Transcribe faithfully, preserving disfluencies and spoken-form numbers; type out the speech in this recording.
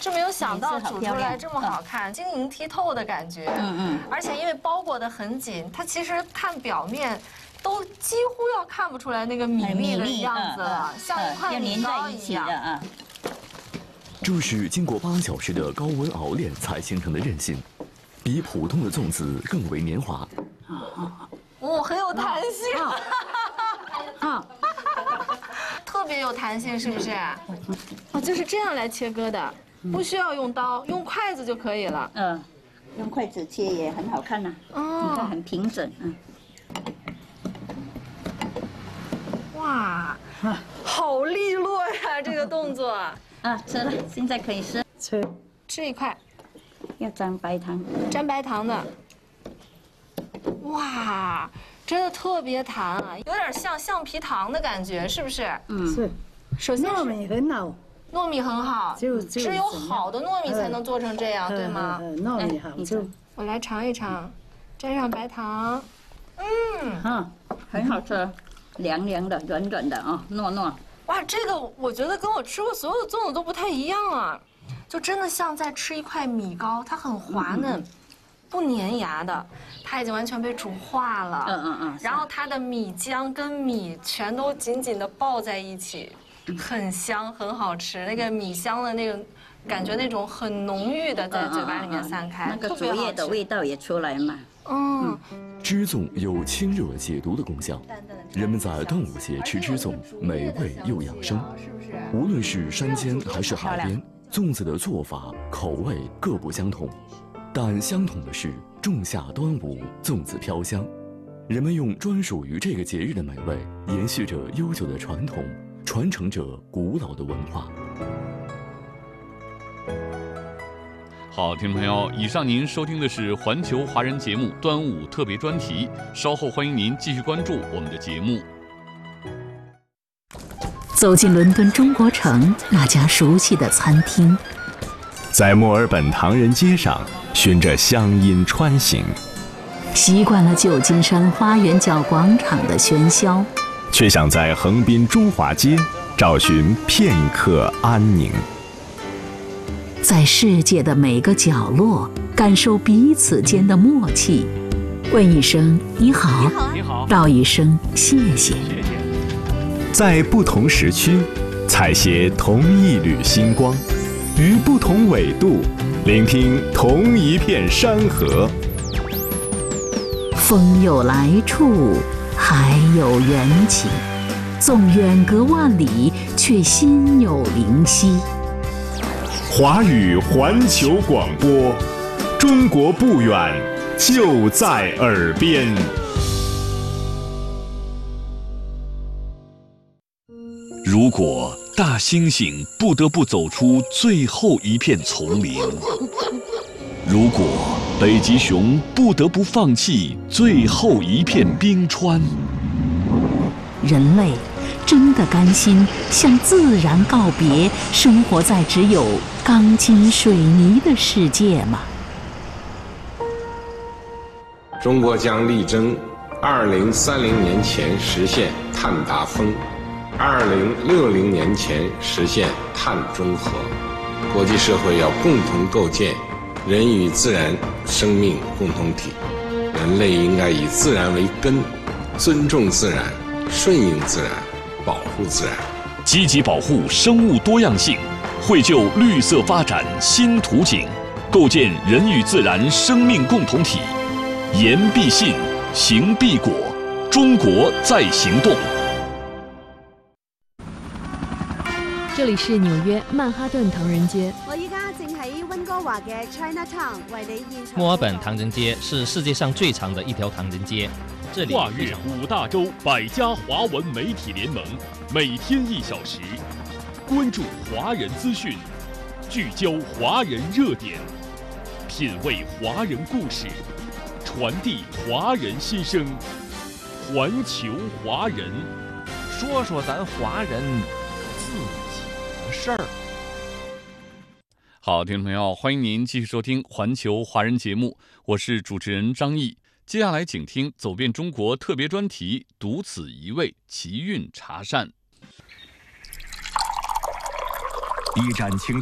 是没有想到煮出来这么好看，晶莹剔透的感觉。嗯嗯。而且因为包裹得很紧，它其实看表面都几乎要看不出来那个米粒的样子了，像一块米糕一样。啊。 这是经过八小时的高温熬炼才形成的韧性，比普通的粽子更为黏滑。 哦，很有弹性。啊。特别有弹性，是不是？哦，就是这样来切割的。 不需要用刀，用筷子就可以了。 嗯，用筷子切也很好看呐。哦，你看很平整。嗯。 哇，好利落呀，这个动作。 啊，吃了，现在可以吃。 吃，吃一块。 要沾白糖。 沾白糖的。哇，真的特别弹啊，有点像橡皮糖的感觉，是不是？ 嗯，是。 首先糯米很好。 糯米很好， 只有只有好的糯米才能做成这样，对吗？ 糯米好，就我来尝一尝，沾上白糖， 嗯，哈，很好吃，凉凉的，软软的啊，糯糯。 哇，这个我觉得跟我吃过所有的粽子都不太一样啊，就真的像在吃一块米糕，它很滑嫩，不粘牙的，它已经完全被煮化了，嗯嗯嗯，然后它的米浆跟米全都紧紧的抱在一起。 很香，很好吃，那个米香的那个感觉，那种很浓郁的在嘴巴里面散开， 那个竹叶的味道也出来嘛。 嗯， 支粽有清热解毒的功效，人们在端午节吃支粽，美味又养生。无论是山间还是海边，粽子的做法、口味各不相同，但相同的是仲夏端午，粽子飘香。人们用专属于这个节日的美味，延续着悠久的传统。 传承着古老的文化。 好，听众朋友，以上您收听的是环球华人节目端午特别专题。稍后欢迎您继续关注我们的节目。 走进伦敦中国城那家熟悉的餐厅， 在墨尔本唐人街上循着乡音穿行， 习惯了旧金山花园角广场的喧嚣。 却想在横滨中华街找寻片刻安宁， 在世界的每个角落感受彼此间的默契，问一声你好，你好，道一声谢谢。 在不同时区采撷同一缕星光，于不同纬度聆听同一片山河。 风有来处。 海有缘起，纵远隔万里，却心有灵犀。 华语环球广播，中国不远，就在耳边。 如果大猩猩不得不走出最后一片丛林，如果…… 北极熊不得不放弃最后一片冰川。 人类真的甘心向自然告别，生活在只有钢筋水泥的世界吗？ 中国将力争二零三零年前实现碳达峰，二零六零年前实现碳中和。国际社会要共同构建 人与自然生命共同体，人类应该以自然为根，尊重自然，顺应自然，保护自然， 积极保护生物多样性，绘就绿色发展新图景，构建人与自然生命共同体。言必信，行必果，中国在行动。 这里是纽约曼哈顿唐人街。 我依家正喺温哥华嘅 Chinatown 为你现场。 墨尔本唐人街是世界上最长的一条唐人街，这里跨越五大洲百家华文媒体联盟，每天一小时，关注华人资讯，聚焦华人热点，品味华人故事，传递华人心声。环球华人， 说说咱华人自己的事儿。 好，听众朋友，欢迎您继续收听环球华人节目，我是主持人张毅。接下来请听走遍中国特别专题，独此一味奇韵茶膳。 一盏清